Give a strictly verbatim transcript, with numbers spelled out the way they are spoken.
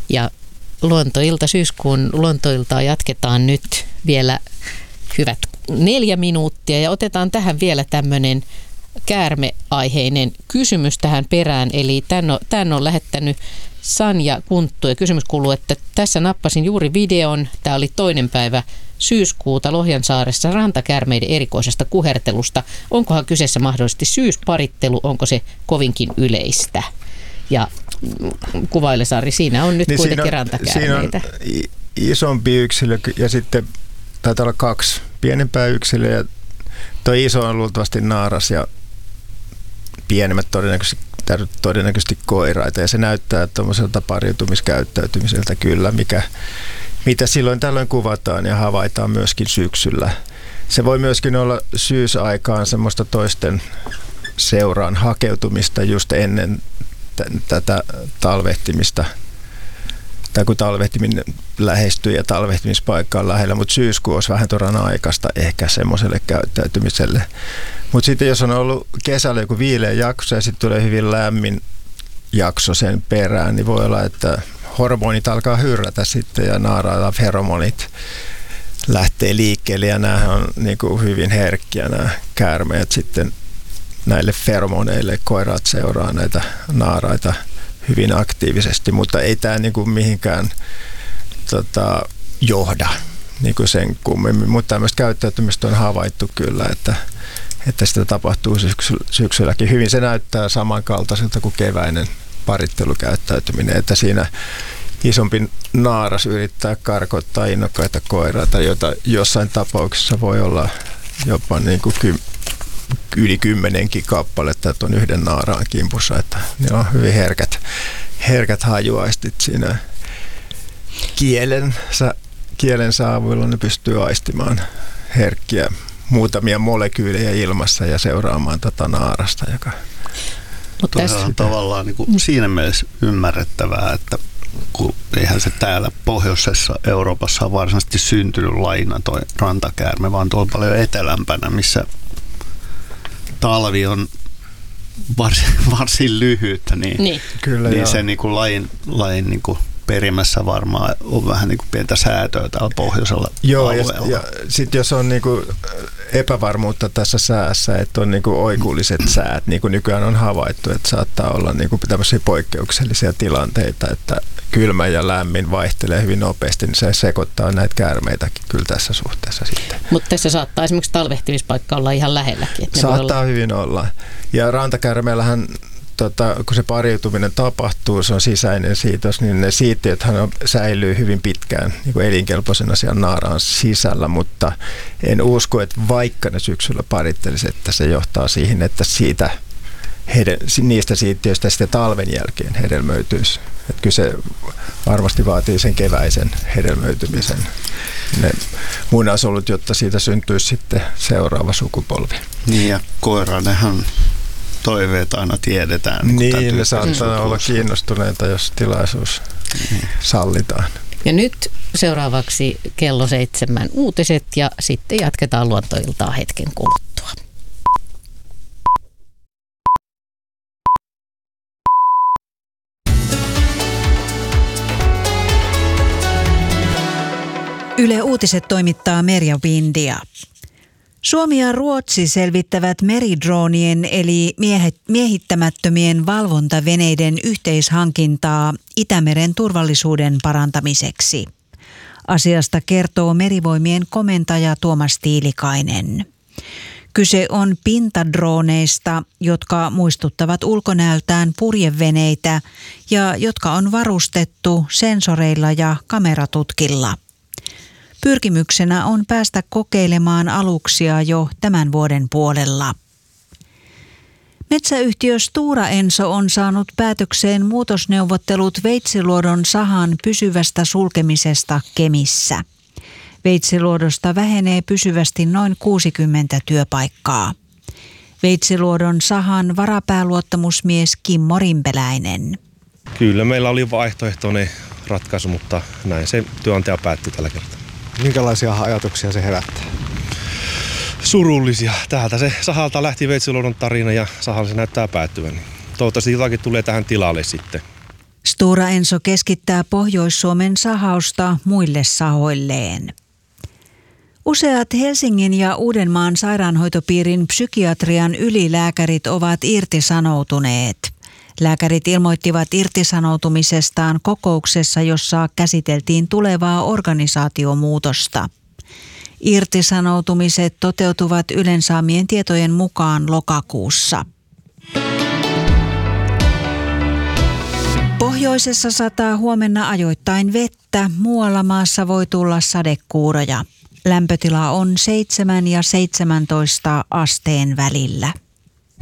Ja luontoilta, syyskuun luontoiltaa jatketaan nyt vielä hyvät neljä minuuttia ja otetaan tähän vielä tämmöinen käärmeaiheinen kysymys tähän perään. Eli tämän on, tämän on lähettänyt Sanja Kunttu ja kysymys kuuluu, että tässä nappasin juuri videon. Tämä oli toinen päivä syyskuuta Lohjansaaressa rantakäärmeiden erikoisesta kuhertelusta. Onkohan kyseessä mahdollisesti syysparittelu, onko se kovinkin yleistä? Ja kuvaile Sari, siinä on nyt niin kuitenkin siinä, rantakäärmeitä. Siinä on isompi yksilö ja sitten taitaa olla kaksi pienempää yksilöä. Ja tuo iso on luultavasti naaras ja pienemmät todennäköisesti, todennäköisesti koiraita. Ja se näyttää tuommoiselta pariutumiskäyttäytymiseltä kyllä, mikä, mitä silloin tällöin kuvataan ja havaitaan myöskin syksyllä. Se voi myöskin olla syysaikaan semmoista toisten seuraan hakeutumista just ennen tätä talvehtimista, tai kun talvehtiminen lähestyy ja talvehtimispaikka on lähellä, mutta syyskuu olisi vähän tuoran aikaista ehkä semmoiselle käyttäytymiselle. Mutta sitten jos on ollut kesällä joku viileä jakso ja sitten tulee hyvin lämmin jakso sen perään, niin voi olla, että hormonit alkaa hyrrätä sitten ja naarailla feromonit lähtee liikkeelle ja nämä on niin kuin hyvin herkkiä nämä käärmeet sitten näille feromoneille. Koiraat seuraa näitä naaraita hyvin aktiivisesti, mutta ei tämä niin kuin mihinkään tota, johda niin kuin sen kummemmin. Mutta tämmöistä käyttäytymistä on havaittu kyllä, että, että sitä tapahtuu syksy, syksylläkin. Hyvin se näyttää samankaltaiselta kuin keväinen parittelukäyttäytyminen, että siinä isompi naaras yrittää karkottaa innokkaita koiraita, joita jossain tapauksessa voi olla jopa niin kuin ky- yli kymmenenkin kappaletta, että on yhden naaraan kimpussa, että ne on hyvin herkät, herkät hajuaistit siinä kielen, kielen saavuilla, ne pystyy aistimaan herkkiä muutamia molekyylejä ilmassa ja seuraamaan tätä naarasta, joka Tuo on tavallaan niin kuin siinä mielessä ymmärrettävää, että kun eihän se täällä pohjoisessa Euroopassa on varsinaisesti syntynyt lajina toi rantakäärme, vaan tuolla paljon etelämpänä, missä talvi on varsin, varsin lyhyttä, niin, niin. Kyllä, niin se niin kuin lajin, lajin niin kuin perimässä varmaan on vähän niin kuin pientä säätöä täällä pohjoisella Joo, alueella. ja, ja sitten jos on niin kuin epävarmuutta tässä säässä, että on niin kuin oikulliset säät, niin kuin nykyään on havaittu, että saattaa olla niin kuin tämmöisiä poikkeuksellisia tilanteita, että kylmä ja lämmin vaihtelee hyvin nopeasti, niin se sekoittaa näitä käärmeitäkin kyllä tässä suhteessa sitten. Mutta tässä saattaa esimerkiksi talvehtimispaikka olla ihan lähelläkin. Että saattaa olla hyvin olla. Ja rantakäärmeillähän Tota, kun se pariutuminen tapahtuu, se on sisäinen siitos, niin ne siittiöthän säilyy hyvin pitkään niin kuin elinkelpoisena siellä naaraan sisällä, mutta en usko, että vaikka ne syksyllä parittelisi, että se johtaa siihen, että siitä, hedel, niistä siittiöistä sitten talven jälkeen hedelmöityisi. Että kyllä se varmasti vaatii sen keväisen hedelmöitymisen, ne munasolut, jotta siitä syntyisi sitten seuraava sukupolvi. Niin ja koira, nehän toiveet aina tiedetään. Niin, ne saattaa olla kiinnostuneita, jos tilaisuus mm. sallitaan. Ja nyt seuraavaksi kello seitsemän uutiset ja sitten jatketaan luontoiltaa hetken kuluttua. Yle Uutiset toimittaa Merja Windia. Suomi ja Ruotsi selvittävät meridroonien eli miehittämättömien valvontaveneiden yhteishankintaa Itämeren turvallisuuden parantamiseksi. Asiasta kertoo Merivoimien komentaja Tuomas Tiilikainen. Kyse on pintadrooneista, jotka muistuttavat ulkonäöltään purjeveneitä ja jotka on varustettu sensoreilla ja kameratutkilla. Pyrkimyksenä on päästä kokeilemaan aluksia jo tämän vuoden puolella. Metsäyhtiö Stora Enso on saanut päätökseen muutosneuvottelut Veitsiluodon sahan pysyvästä sulkemisesta Kemissä. Veitsiluodosta vähenee pysyvästi noin kuusikymmentä työpaikkaa. Veitsiluodon sahan varapääluottamusmies Kimmo Rimpeläinen. Kyllä meillä oli vaihtoehtoinen ratkaisu, mutta näin se työnantaja päätti tällä kertaa. Minkälaisia ajatuksia se herättää? Surullisia. Täältä se sahalta lähti Veitsiluodon tarina ja sahalla se näyttää päättyvän. Toivottavasti jotakin tulee tähän tilalle sitten. Stora Enso keskittää Pohjois-Suomen sahausta muille sahoilleen. Useat Helsingin ja Uudenmaan sairaanhoitopiirin psykiatrian ylilääkärit ovat irtisanoutuneet. Lääkärit ilmoittivat irtisanoutumisestaan kokouksessa, jossa käsiteltiin tulevaa organisaatiomuutosta. Irtisanoutumiset toteutuvat Ylen saamien tietojen mukaan lokakuussa. Pohjoisessa sataa huomenna ajoittain vettä, muualla maassa voi tulla sadekuuroja. Lämpötila on seitsemän ja seitsemäntoista asteen välillä.